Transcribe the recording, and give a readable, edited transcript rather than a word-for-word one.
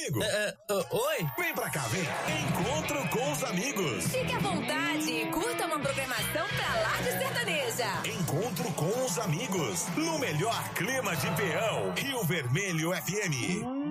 amigo. Oi? Vem pra cá, vem. Encontro com os amigos. Fique à vontade e curta uma programação pra lá de sertaneja. Encontro com os amigos. No melhor clima de peão. Rio Vermelho FM.